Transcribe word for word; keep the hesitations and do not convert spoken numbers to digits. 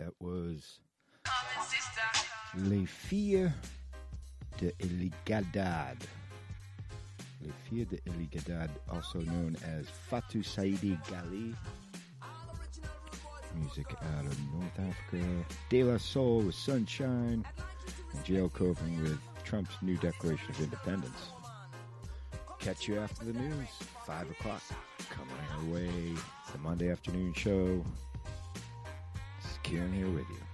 That was Les Filles de Eligadad. Les Filles de Eligadad, also known as Fatou Saidi Gali. Music out of North Africa. De La Soul with Sunshine. And Jail Coping with Trump's new Declaration of Independence. Catch you after the news, five o'clock. Coming our way, the Monday afternoon show. It's Kieran here with you.